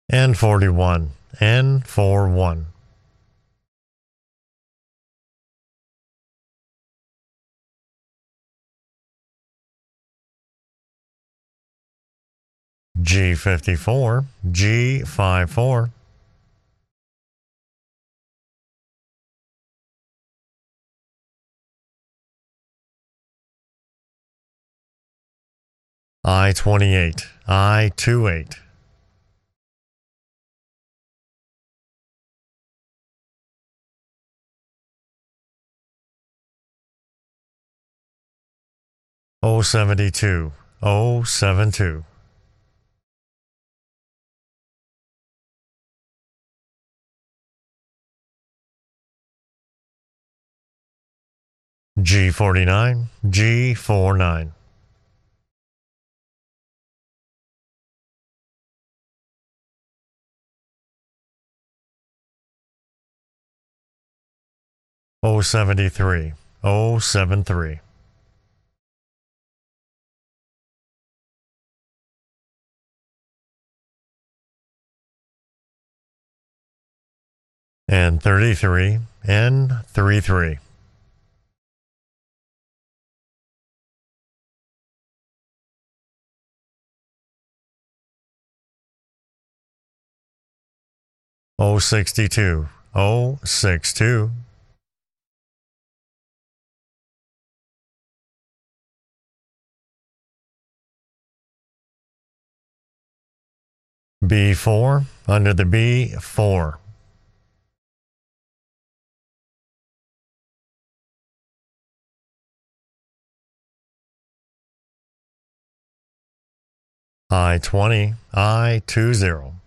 N41, N41. G54, G54. I-28, I-28. O72, O72. G49, G49. O73, O73. N33, N33. O62, O62. B4, under the B4. I-20, I-20.